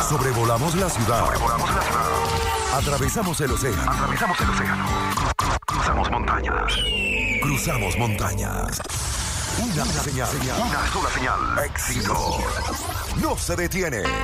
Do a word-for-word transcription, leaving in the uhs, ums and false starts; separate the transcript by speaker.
Speaker 1: Sobrevolamos la ciudad.
Speaker 2: Sobrevolamos la ciudad.
Speaker 1: Atravesamos el océano.
Speaker 2: Atravesamos el océano. Cruzamos montañas.
Speaker 1: Cruzamos montañas. Una señal.
Speaker 2: Una sola señal.
Speaker 1: Éxito. No se detiene.